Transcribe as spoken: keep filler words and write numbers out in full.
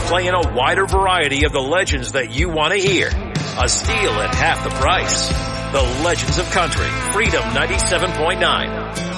playing a wider variety of the legends that you want to hear. A steal at half the price. The Legends of Country, Freedom ninety-seven point nine.